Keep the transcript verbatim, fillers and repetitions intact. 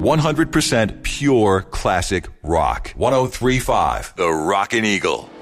one hundred percent pure classic rock. one oh three point five The Rockin' Eagle.